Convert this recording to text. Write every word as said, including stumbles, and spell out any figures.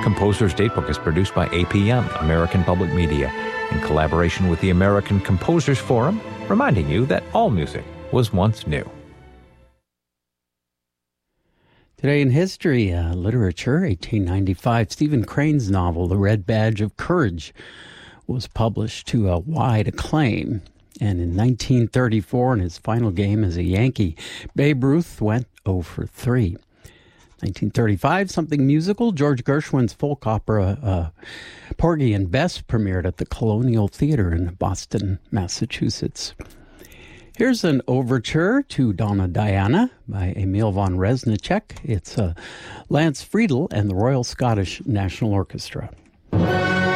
Composer's Datebook is produced by A P M, American Public Media, in collaboration with the American Composers Forum, reminding you that all music was once new. Today in history, uh, literature, eighteen ninety-five, Stephen Crane's novel, The Red Badge of Courage, was published to a wide acclaim. And in nineteen thirty-four, in his final game as a Yankee, Babe Ruth went oh for three. nineteen thirty-five, something musical, George Gershwin's folk opera, uh, Porgy and Bess, premiered at the Colonial Theater in Boston, Massachusetts. Here's an overture to Donna Diana by Emil von Reznicek. It's uh, Lance Friedel and the Royal Scottish National Orchestra.